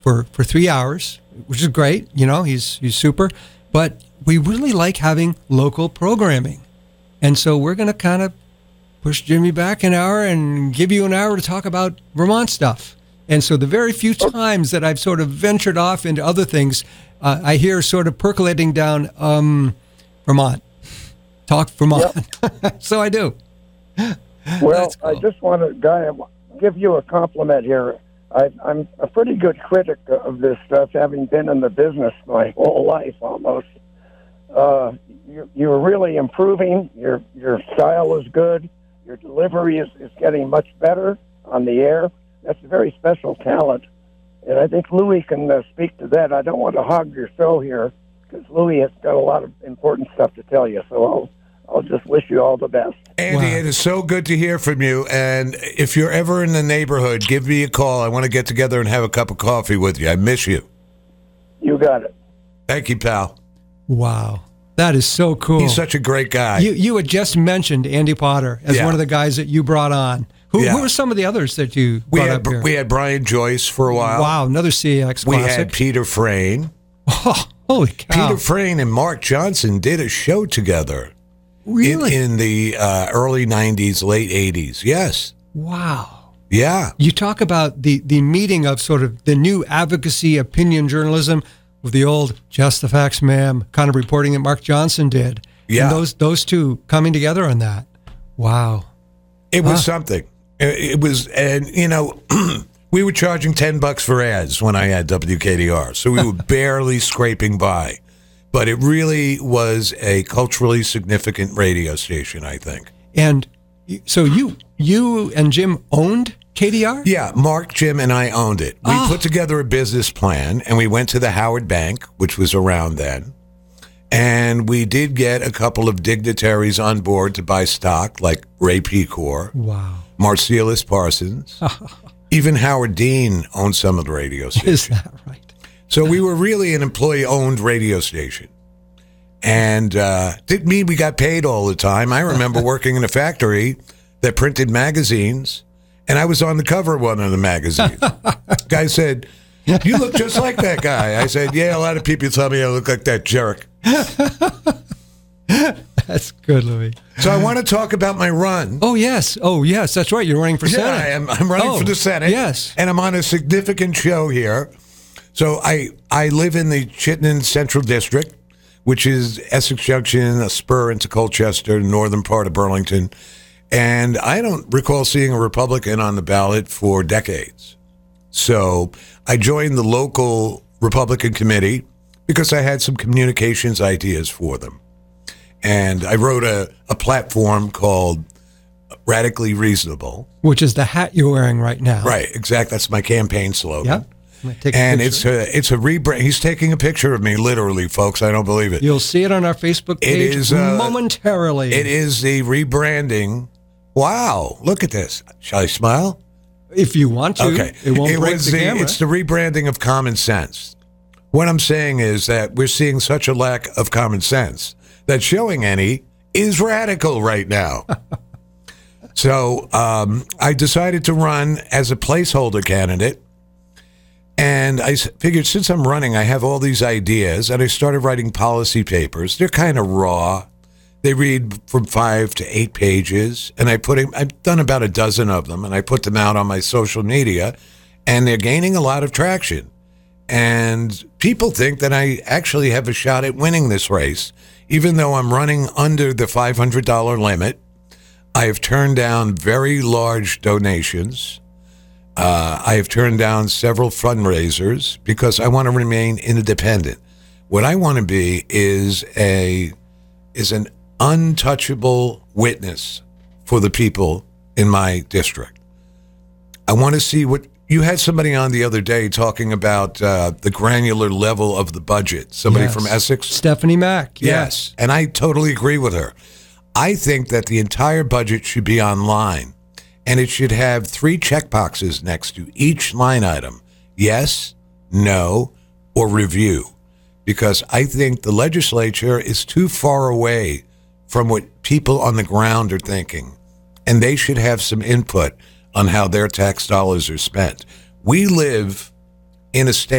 for 3 hours, which is great. He's super. But we really like having local programming. And so we're going to kind of push Jimmy back an hour and give you an hour to talk about Vermont stuff. And so the very few times that I've sort of ventured off into other things, I hear sort of percolating down Vermont. Talk Vermont. Yep. So I do. Well, Cool. I just want to give you a compliment here. I'm a pretty good critic of this stuff, having been in the business my whole life almost. You're really improving. Your style is good. Your delivery is getting much better on the air. That's a very special talent. And I think Louis can speak to that. I don't want to hog your show here because Louis has got a lot of important stuff to tell you. So I'll just wish you all the best. Andy, It is so good to hear from you. And if you're ever in the neighborhood, give me a call. I want to get together and have a cup of coffee with you. I miss you. You got it. Thank you, pal. Wow. That is so cool. He's such a great guy. You had just mentioned Andy Potter as one of the guys that you brought on. Who were some of the others that you brought up here? We had Brian Joyce for a while. Wow, another CX classic. We had Peter Frayne. Oh, holy cow. Peter Frayne and Mark Johnson did a show together. Really? In the early 90s, late 80s. Yes. Wow. Yeah. You talk about the meeting of sort of the new advocacy opinion journalism with the old Just the Facts, ma'am, kind of reporting that Mark Johnson did. Yeah. And those two coming together on that. Wow. It was something. It was, and we were charging $10 for ads when I had WKDR, so we were barely scraping by. But it really was a culturally significant radio station, I think. And so you and Jim owned KDR? Yeah, Mark, Jim, and I owned it. We put together a business plan, and we went to the Howard Bank, which was around then. And we did get a couple of dignitaries on board to buy stock, like Ray Pecor, Wow. Marcellus Parsons. Even Howard Dean owned some of the radio stations. Is that right? So we were really an employee-owned radio station. And didn't mean we got paid all the time. I remember working in a factory that printed magazines, and I was on the cover of one of the magazines. Guy said, "You look just like that guy." I said, "Yeah, a lot of people tell me I look like that jerk." That's good, Louis. So I want to talk about my run. Oh, yes. That's right. You're running for Senate. Yeah, I'm running for the Senate. Yes. And I'm on a significant show here. So I live in the Chittenden Central District, which is Essex Junction, a spur into Colchester, northern part of Burlington. And I don't recall seeing a Republican on the ballot for decades. So I joined the local Republican committee because I had some communications ideas for them. And I wrote a platform called Radically Reasonable. Which is the hat you're wearing right now. Right, exactly. That's my campaign slogan. Yeah. And it's a rebrand. He's taking a picture of me, literally, folks. I don't believe it. You'll see it on our Facebook page momentarily. It is the rebranding. Wow, look at this. Shall I smile? If you want to. Okay. It won't break the camera. It's the rebranding of common sense. What I'm saying is that we're seeing such a lack of common sense that showing any is radical right now. So I decided to run as a placeholder candidate. And I figured since I'm running, I have all these ideas. And I started writing policy papers. They're kind of raw. They read from 5 to 8 pages. And I've done about a dozen of them. And I put them out on my social media. And they're gaining a lot of traction. And people think that I actually have a shot at winning this race. Even though I'm running under the $500 limit, I have turned down very large donations. I have turned down several fundraisers because I want to remain independent. What I want to be is an untouchable witness for the people in my district. I want to see what you had somebody on the other day talking about the granular level of the budget. Somebody from Essex, Stephanie Mack. Yes, and I totally agree with her. I think that the entire budget should be online. And it should have 3 checkboxes next to each line item. Yes, no, or review. Because I think the legislature is too far away from what people on the ground are thinking. And they should have some input on how their tax dollars are spent. We live in a state